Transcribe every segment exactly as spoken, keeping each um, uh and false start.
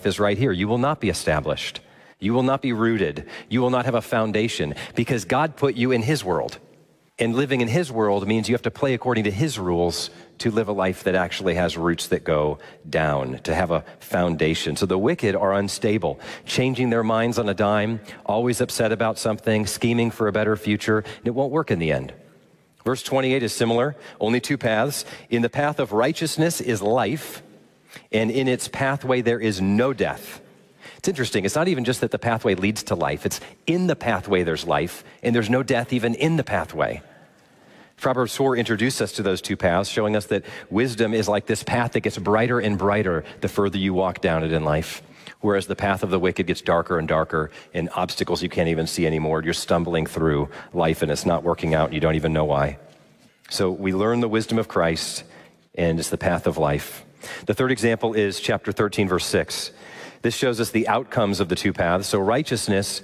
life is right here. You will not be established. You will not be rooted. You will not have a foundation because God put you in his world. And living in his world means you have to play according to his rules to live a life that actually has roots that go down, to have a foundation. So the wicked are unstable, changing their minds on a dime, always upset about something, scheming for a better future, and it won't work in the end. Verse twenty-eight is similar, only two paths. In the path of righteousness is life, and in its pathway there is no death. It's interesting. It's not even just that the pathway leads to life. It's in the pathway there's life, and there's no death even in the pathway. Proverbs four introduced us to those two paths, showing us that wisdom is like this path that gets brighter and brighter the further you walk down it in life, whereas the path of the wicked gets darker and darker and obstacles you can't even see anymore. You're stumbling through life, and it's not working out, and you don't even know why. So we learn the wisdom of Christ, and it's the path of life. The third example is chapter thirteen, verse six. This shows us the outcomes of the two paths. So righteousness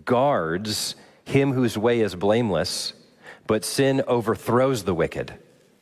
guards him whose way is blameless, but sin overthrows the wicked.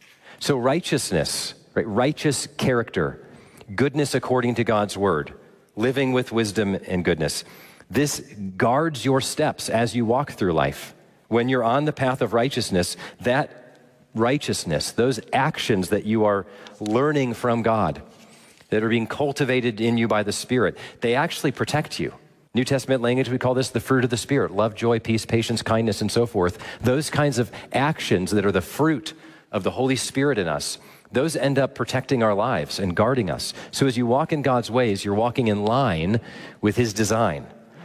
So righteousness, right, righteous character, goodness according to God's word, living with wisdom and goodness. This guards your steps as you walk through life. When you're on the path of righteousness, that righteousness, those actions that you are learning from God, that are being cultivated in you by the Spirit, they actually protect you. New Testament language, we call this the fruit of the Spirit: love, joy, peace, patience, kindness, and so forth. Those kinds of actions that are the fruit of the Holy Spirit in us, those end up protecting our lives and guarding us. So as you walk in God's ways, you're walking in line with his design.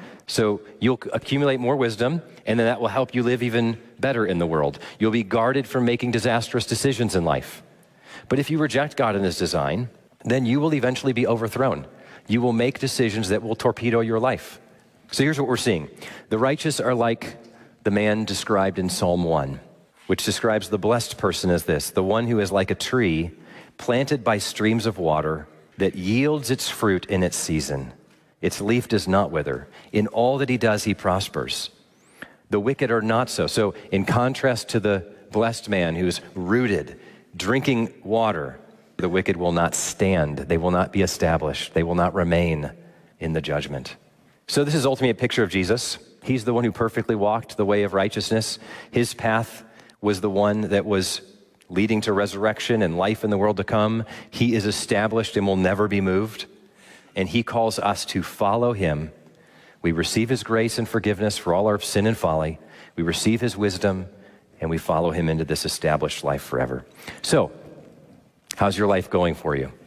So you'll accumulate more wisdom, and then that will help you live even better in the world. You'll be guarded from making disastrous decisions in life. But if you reject God and his design, then you will eventually be overthrown. You will make decisions that will torpedo your life. So here's what we're seeing. The righteous are like the man described in Psalm one, which describes the blessed person as this: the one who is like a tree planted by streams of water that yields its fruit in its season. Its leaf does not wither. In all that he does, he prospers. The wicked are not so. So in contrast to the blessed man who's rooted, drinking water, the wicked will not stand. They will not be established. They will not remain in the judgment. So this is ultimately a picture of Jesus. He's the one who perfectly walked the way of righteousness. His path was the one that was leading to resurrection and life in the world to come. He is established and will never be moved. And he calls us to follow him. We receive his grace and forgiveness for all our sin and folly. We receive his wisdom, and we follow him into this established life forever. So, how's your life going for you?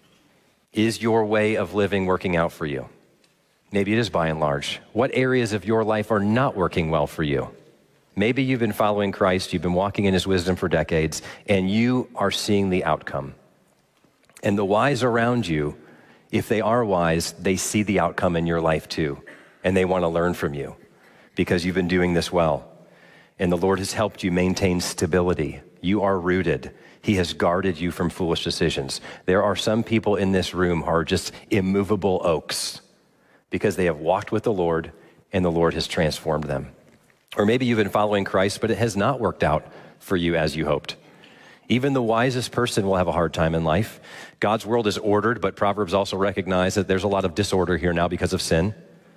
Is your way of living working out for you? Maybe it is by and large. What areas of your life are not working well for you? Maybe you've been following Christ, you've been walking in his wisdom for decades, and you are seeing the outcome. And the wise around you, if they are wise, they see the outcome in your life too, and they want to learn from you because you've been doing this well. And the Lord has helped you maintain stability. You are rooted. He has guarded you from foolish decisions. There are some people in this room who are just immovable oaks because they have walked with the Lord and the Lord has transformed them. Or maybe you've been following Christ, but it has not worked out for you as you hoped. Even the wisest person will have a hard time in life. God's world is ordered, but Proverbs also recognize that there's a lot of disorder here now because of sin.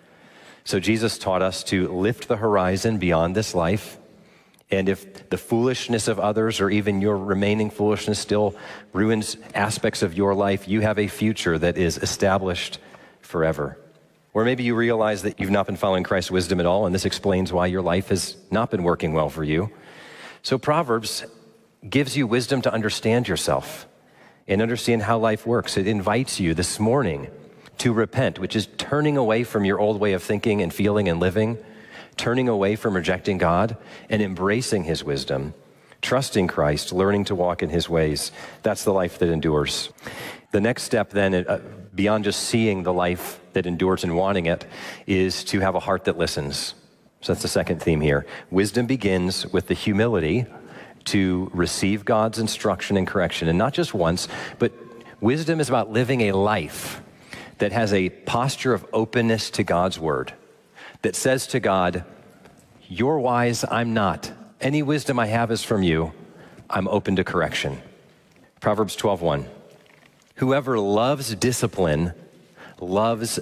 So Jesus taught us to lift the horizon beyond this life. And if the foolishness of others or even your remaining foolishness still ruins aspects of your life, you have a future that is established forever. Or maybe you realize that you've not been following Christ's wisdom at all, and this explains why your life has not been working well for you. So Proverbs gives you wisdom to understand yourself and understand how life works. It invites you this morning to repent, which is turning away from your old way of thinking and feeling and living, turning away from rejecting God and embracing his wisdom, trusting Christ, learning to walk in his ways. That's the life that endures. The next step then, uh, beyond just seeing the life that endures and wanting it, is to have a heart that listens. So that's the second theme here. Wisdom begins with the humility to receive God's instruction and correction, and not just once, but wisdom is about living a life that has a posture of openness to God's word, that says to God, you're wise, I'm not. Any wisdom I have is from you. I'm open to correction. Proverbs twelve one. Whoever loves discipline loves